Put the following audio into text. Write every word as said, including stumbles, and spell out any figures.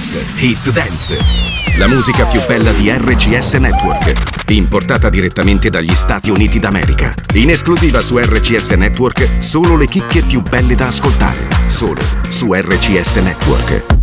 Dance, Hit Dance. La musica più bella di R C S Network, importata direttamente dagli Stati Uniti d'America. In esclusiva su R C S Network, solo le chicche più belle da ascoltare. Solo su R C S Network.